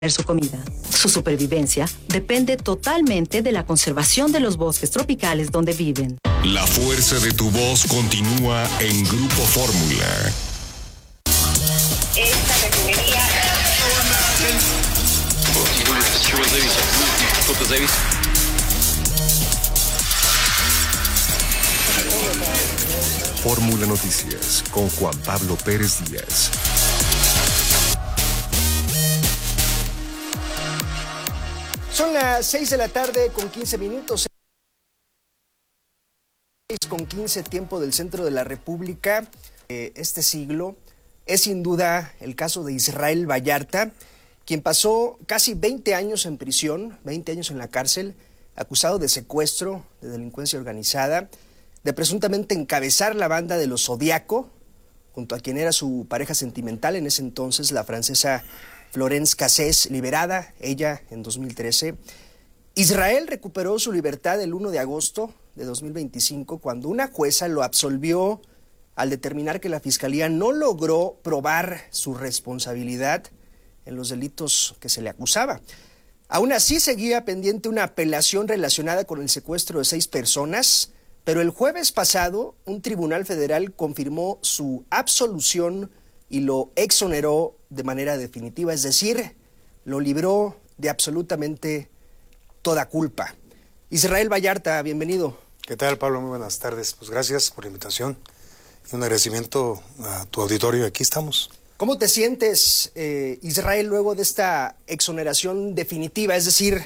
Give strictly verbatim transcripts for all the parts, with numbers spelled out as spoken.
su comida. Su supervivencia depende totalmente de la conservación de los bosques tropicales donde viven. La fuerza de tu voz continúa en Grupo Fórmula. Esta refinería... Fórmula Noticias con Juan Pablo Pérez Díaz. Son las seis de la tarde con quince minutos. seis con quince, tiempo del centro de la República. Eh, este siglo es sin duda el caso de Israel Vallarta, quien pasó casi veinte años en prisión, veinte años en la cárcel, acusado de secuestro, de delincuencia organizada, de presuntamente encabezar la banda de los Zodiaco, junto a quien era su pareja sentimental en ese entonces, la francesa Florence Cassés, liberada, ella en dos mil trece. Israel recuperó su libertad el primero de agosto de dos mil veinticinco, cuando una jueza lo absolvió al determinar que la Fiscalía no logró probar su responsabilidad en los delitos que se le acusaba. Aún así seguía pendiente una apelación relacionada con el secuestro de seis personas, pero el jueves pasado un tribunal federal confirmó su absolución y lo exoneró de manera definitiva, es decir, lo libró de absolutamente toda culpa. Israel Vallarta, bienvenido. ¿Qué tal, Pablo? Muy buenas tardes. Pues gracias por la invitación y un agradecimiento a tu auditorio. Aquí estamos. ¿Cómo te sientes, eh, Israel, luego de esta exoneración definitiva? Es decir,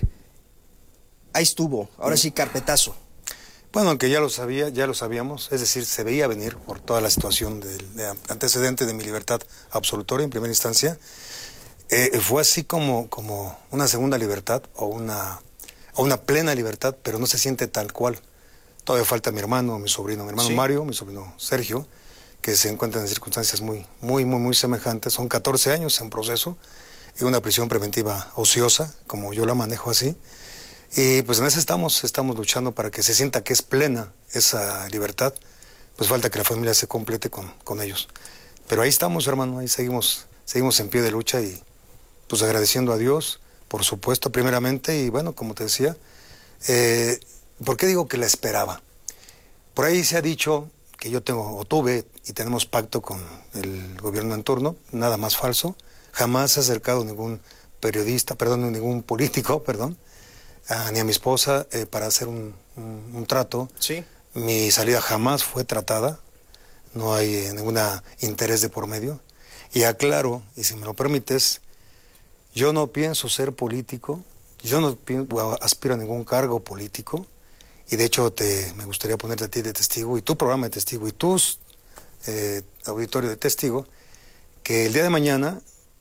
ahí estuvo, ahora sí, carpetazo. Bueno, aunque ya lo sabía, ya lo sabíamos, es decir, se veía venir por toda la situación del de antecedente de mi libertad absolutoria en primera instancia. Eh, fue así como, como una segunda libertad o una, o una plena libertad, pero no se siente tal cual. Todavía falta mi hermano, mi sobrino, mi hermano sí. Mario, mi sobrino Sergio, que se encuentran en circunstancias muy, muy, muy, muy semejantes. Son catorce años en proceso y una prisión preventiva ociosa, como yo la manejo así. Y pues en eso estamos, estamos luchando para que se sienta que es plena esa libertad. Pues falta que la familia se complete con, con ellos. Pero ahí estamos, hermano, ahí seguimos, seguimos en pie de lucha y pues agradeciendo a Dios, por supuesto, primeramente. Y bueno, como te decía, eh, ¿por qué digo que la esperaba? Por ahí se ha dicho que yo tengo, o tuve, y tenemos pacto con el gobierno en turno, nada más falso. Jamás se ha acercado ningún periodista, perdón, ningún político, perdón, a, ni a mi esposa eh, para hacer un, un, un trato. Sí. Mi salida jamás fue tratada, no hay eh, ningún interés de por medio. Y aclaro, y si me lo permites, yo no pienso ser político, yo no pienso, aspiro a ningún cargo político, y de hecho te, me gustaría ponerte a ti de testigo, y tu programa de testigo, y tus eh, auditorio de testigo, que el día de mañana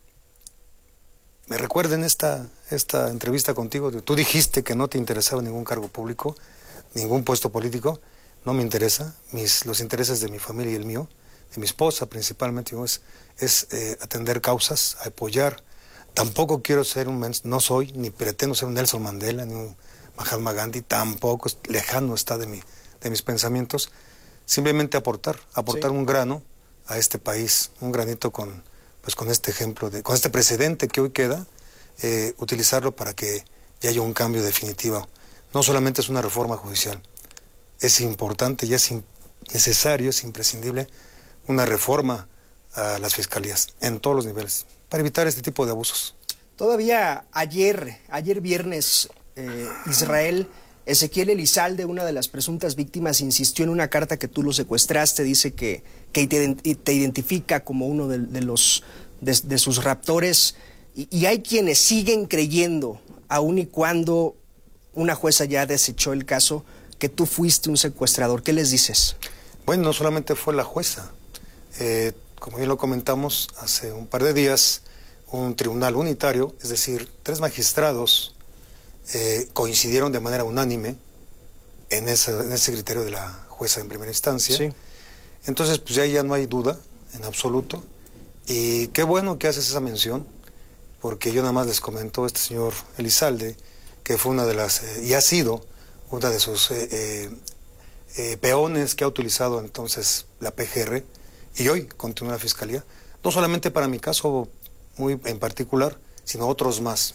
me recuerden esta, esta entrevista contigo. Tú dijiste que no te interesaba ningún cargo público, ningún puesto político. No me interesa. Mis, los intereses de mi familia y el mío, de mi esposa principalmente, es, es eh, atender causas, apoyar. Tampoco quiero ser un, no soy, ni pretendo ser un Nelson Mandela, ni un Mahatma Gandhi, tampoco, lejano está de, mi, de mis pensamientos. Simplemente aportar, aportar sí. un grano a este país, un granito con... pues con este ejemplo, de, con este precedente que hoy queda, eh, utilizarlo para que ya haya un cambio definitivo. No solamente es una reforma judicial, es importante y es in, necesario, es imprescindible una reforma a las fiscalías en todos los niveles, para evitar este tipo de abusos. Todavía ayer, ayer viernes, eh, Israel, Ezequiel Elizalde, una de las presuntas víctimas, insistió en una carta que tú lo secuestraste, dice que, que te, te identifica como uno de, de, los, de, de sus raptores, y, y hay quienes siguen creyendo, aun y cuando una jueza ya desechó el caso, que tú fuiste un secuestrador. ¿Qué les dices? Bueno, no solamente fue la jueza, eh, como ya lo comentamos hace un par de días, un tribunal unitario, es decir, tres magistrados, Eh, coincidieron de manera unánime en, esa, en ese criterio de la jueza en primera instancia. Sí. Entonces, pues ya, ya no hay duda en absoluto. Y qué bueno que haces esa mención, porque yo nada más les comentó este señor Elizalde, que fue una de las, eh, y ha sido una de sus eh, eh, eh, peones que ha utilizado entonces la P G R, y hoy continúa la Fiscalía, no solamente para mi caso muy en particular, sino otros más.